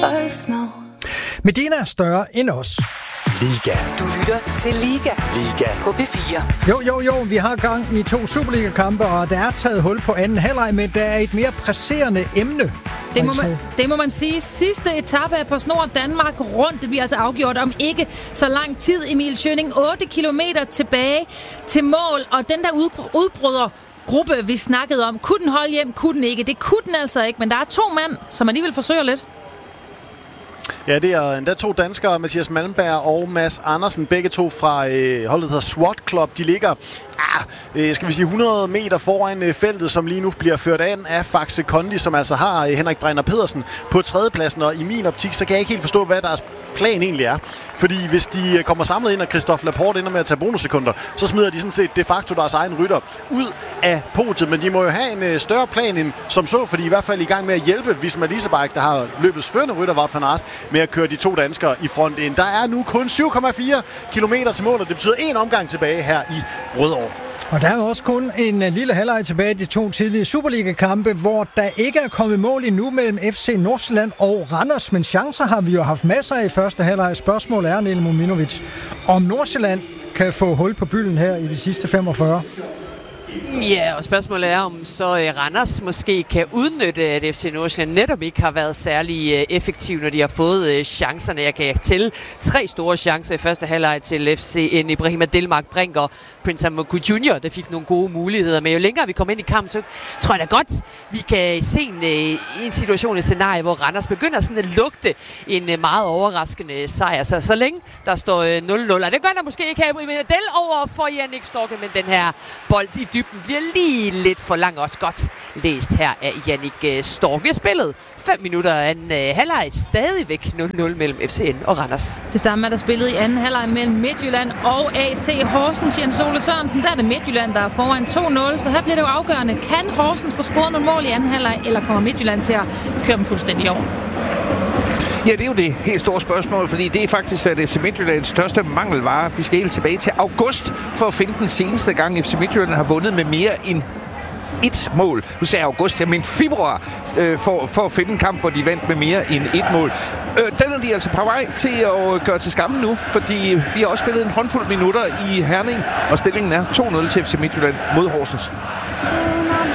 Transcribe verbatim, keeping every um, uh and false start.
Medina er større end os. Liga. Du lytter til Liga. Liga. På P fire. Jo, jo, jo, vi har gang i to Superliga-kampe, og der er taget hul på anden halvleg, men der er et mere presserende emne. Det må, man, det må man sige. Sidste etape er på snor Danmark rundt. Det bliver altså afgjort om ikke så lang tid. Emil Schøning, otte kilometer tilbage til mål, og den der udbryder gruppe, vi snakkede om, kunne den holde hjem, kunne den ikke. Det kunne den altså ikke, men der er to mand, som alligevel forsøger lidt. Ja, det er endda to danskere, Mathias Malmberg og Mads Andersen, begge to fra øh, holdet, der hedder SWAT Club. De ligger ah, øh, skal vi sige hundrede meter foran øh, feltet, som lige nu bliver ført an af Faxe Kondi, som altså har øh, Henrik Brænder Pedersen på tredjepladsen. Og i min optik, så kan jeg ikke helt forstå, hvad deres plan egentlig er. Fordi hvis de øh, kommer samlet ind, og Christophe Laporte ender med at tage bonussekunder, så smider de sådan set de facto deres egen rytter ud af podiet. Men de må jo have en øh, større plan end som så, fordi i hvert fald i gang med at hjælpe Visma Leasebike, der har løbets førende rytter, Wout van Aert, med at køre de to danskere i front ind. Der er nu kun syv komma fire kilometer til mål, og det betyder en omgang tilbage her i Rødovre. Og der er også kun en lille halvleg tilbage i de to tidlige Superliga-kampe, hvor der ikke er kommet mål endnu mellem F C Nordsjælland og Randers. Men chancer har vi jo haft masser af i første halvleg. Spørgsmålet er, Niels Mominovic, om Nordsjælland kan få hul på bylden her i de sidste femogfyrre. Ja, og spørgsmålet er, om så Randers måske kan udnytte, at F C Nordsjælland netop ikke har været særlig effektiv, når de har fået chancerne. Jeg kan tælle tre store chancer i første halvleg til F C N. Ibrahima Delmark Brink og Prince Amoku junior, der fik nogle gode muligheder. Men jo længere vi kommer ind i kampen, så tror jeg da godt, vi kan se en, en situation, et scenarie, hvor Randers begynder sådan at lugte en meget overraskende sejr. Så, så længe der står nul nul, og det gør der måske ikke her. Del over for Jannik Storke, men den her bold i dybden bliver lige lidt for lang, også godt læst her af Jannik Stork. Vi har spillet fem minutter af en halvleg, stadigvæk nul nul mellem F C N og Randers. Det samme er der spillet i anden halvleg mellem Midtjylland og A C Horsens. Jens Ole Sørensen, der er det Midtjylland, der er foran to nul, så her bliver det jo afgørende. Kan Horsens få scoret nogle mål i anden halvleg, eller kommer Midtjylland til at køre dem fuldstændig over? Ja, det er jo det helt store spørgsmål, fordi det er faktisk været F C Midtjyllands største mangelvare. Vi skal helt tilbage til august for at finde den seneste gang, F C Midtjylland har vundet med mere end et mål. Nu sagde jeg august, jeg mener februar, øh, for, for at finde en kamp, hvor de vandt med mere end et mål. Øh, den er de altså på vej til at gøre til skamme nu, fordi vi har også spillet en håndfuld minutter i Herning, og stillingen er to nul til F C Midtjylland mod Horsens.